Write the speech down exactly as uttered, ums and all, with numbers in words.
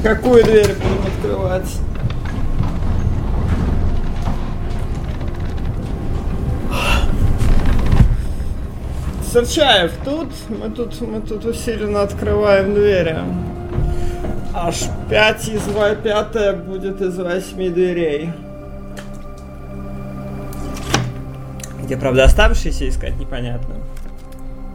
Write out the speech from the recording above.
какую дверь будем открывать? Серчаев тут? Мы тут, мы тут усиленно открываем двери. Аж пять из пятая будет из восьми дверей. Где, правда, оставшиеся искать непонятно.